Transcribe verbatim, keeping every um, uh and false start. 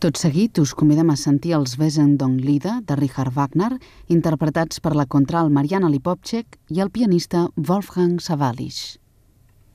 Tot seguit us convidem a sentir els Wesendonck-Lieder de Richard Wagner, interpretats per la contralt Mariana Lipowczyk i el pianista Wolfgang Sawallisch.